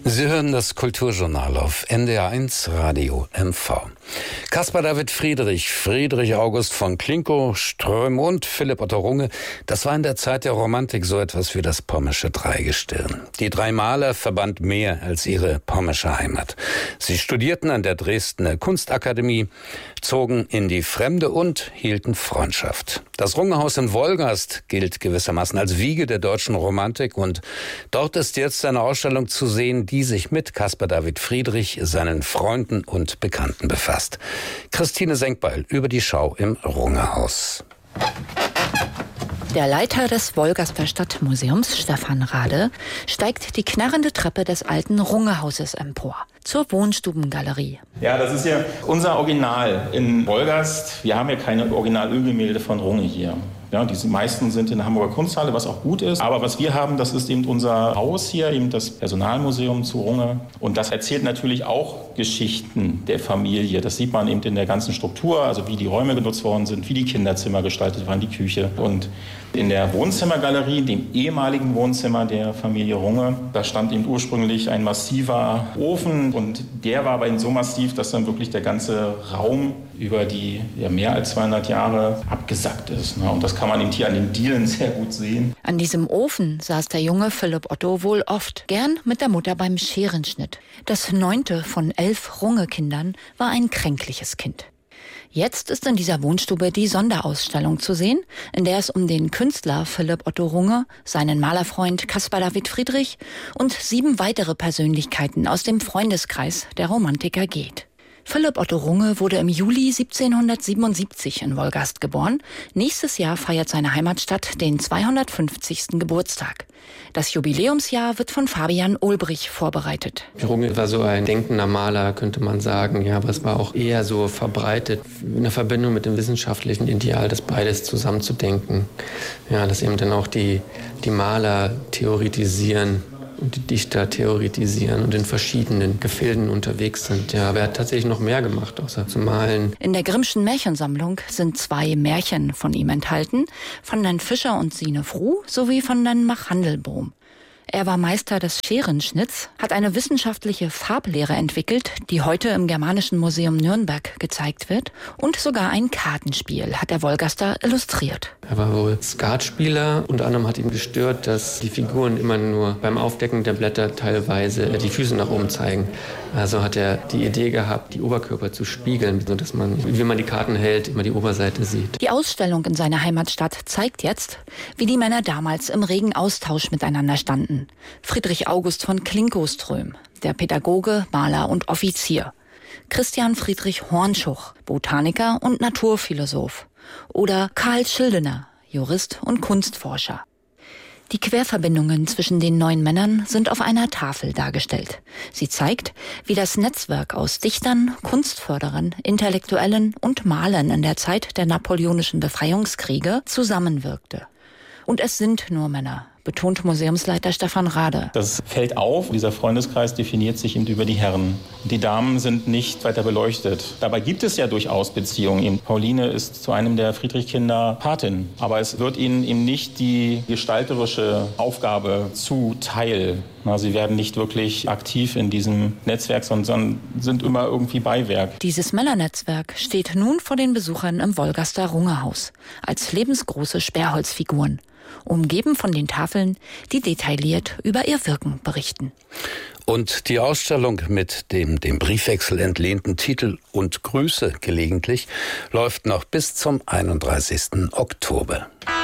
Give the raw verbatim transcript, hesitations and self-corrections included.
Sie hören das Kulturjournal auf N D R eins Radio M V. Caspar David Friedrich, Friedrich August von Klinkow, Ström und Philipp Otto Runge, das war in der Zeit der Romantik so etwas wie das pommersche Dreigestirn. Die drei Maler verband mehr als ihre pommersche Heimat. Sie studierten an der Dresdner Kunstakademie, zogen in die Fremde und hielten Freundschaft. Das Rungehaus in Wolgast gilt gewissermaßen als Wiege der deutschen Romantik und dort ist jetzt eine Ausstellung zu sehen, die sich mit Caspar David Friedrich, seinen Freunden und Bekannten befasst. Christine Senkbeil über die Schau im Rungehaus. Der Leiter des Wolgaster Stadtmuseums, Stefan Rade, steigt die knarrende Treppe des alten Rungehauses empor, zur Wohnstubengalerie. Ja, das ist ja unser Original in Wolgast. Wir haben ja keine Original-Ölgemälde von Runge hier. Ja, die meisten sind in der Hamburger Kunsthalle, was auch gut ist. Aber was wir haben, das ist eben unser Haus hier, eben das Personalmuseum zu Runge. Und das erzählt natürlich auch Geschichten der Familie. Das sieht man eben in der ganzen Struktur, also wie die Räume genutzt worden sind, wie die Kinderzimmer gestaltet waren, die Küche. Und in der Wohnzimmergalerie, dem ehemaligen Wohnzimmer der Familie Runge, da stand eben ursprünglich ein massiver Ofen. Und der war aber eben so massiv, dass dann wirklich der ganze Raum über die ja, mehr als zweihundert Jahre abgesackt ist. Und das kann man eben hier an den Dielen sehr gut sehen. An diesem Ofen saß der junge Philipp Otto wohl oft, gern mit der Mutter beim Scherenschnitt. Das neunte von elf Runge-Kindern war ein kränkliches Kind. Jetzt ist in dieser Wohnstube die Sonderausstellung zu sehen, in der es um den Künstler Philipp Otto Runge, seinen Malerfreund Caspar David Friedrich und sieben weitere Persönlichkeiten aus dem Freundeskreis der Romantiker geht. Philipp Otto Runge wurde im Juli siebzehnhundertsiebenundsiebzig in Wolgast geboren. Nächstes Jahr feiert seine Heimatstadt den zweihundertfünfzigsten Geburtstag. Das Jubiläumsjahr wird von Fabian Ulbrich vorbereitet. Runge war so ein denkender Maler, könnte man sagen. Ja, aber es war auch eher so verbreitet in der Verbindung mit dem wissenschaftlichen Ideal, das beides zusammenzudenken. Ja, dass eben dann auch die, die Maler theoretisieren und die Dichter theoretisieren und in verschiedenen Gefilden unterwegs sind. Ja, aber er hat tatsächlich noch mehr gemacht, außer zu malen. In der Grimmschen Märchensammlung sind zwei Märchen von ihm enthalten, von den Fischer und Sine Fruh sowie von den Machandelboom. Er war Meister des Scherenschnitts, hat eine wissenschaftliche Farblehre entwickelt, die heute im Germanischen Museum Nürnberg gezeigt wird, und sogar ein Kartenspiel hat der Wolgaster illustriert. Er war wohl Skatspieler. Unter anderem hat ihn gestört, dass die Figuren immer nur beim Aufdecken der Blätter teilweise die Füße nach oben zeigen. Also hat er die Idee gehabt, die Oberkörper zu spiegeln, sodass man, wie man die Karten hält, immer die Oberseite sieht. Die Ausstellung in seiner Heimatstadt zeigt jetzt, wie die Männer damals im regen Austausch miteinander standen. Friedrich August von Klinkow-Ström, der Pädagoge, Maler und Offizier. Christian Friedrich Hornschuch, Botaniker und Naturphilosoph. Oder Karl Schildener, Jurist und Kunstforscher. Die Querverbindungen zwischen den neun Männern sind auf einer Tafel dargestellt. Sie zeigt, wie das Netzwerk aus Dichtern, Kunstförderern, Intellektuellen und Malern in der Zeit der napoleonischen Befreiungskriege zusammenwirkte. Und es sind nur Männer, betont Museumsleiter Stefan Rade. Das fällt auf. Dieser Freundeskreis definiert sich eben über die Herren. Die Damen sind nicht weiter beleuchtet. Dabei gibt es ja durchaus Beziehungen. Eben Pauline ist zu einem der Friedrich-Kinder Patin. Aber es wird ihnen eben nicht die gestalterische Aufgabe zuteil. Na, sie werden nicht wirklich aktiv in diesem Netzwerk, sondern sind immer irgendwie Beiwerk. Dieses Männernetzwerk steht nun vor den Besuchern im Wolgaster Rungehaus als lebensgroße Sperrholzfiguren, umgeben von den Tafeln, die detailliert über ihr Wirken berichten. Und die Ausstellung mit dem dem Briefwechsel entlehnten Titel Und Grüße gelegentlich läuft noch bis zum einunddreißigsten Oktober.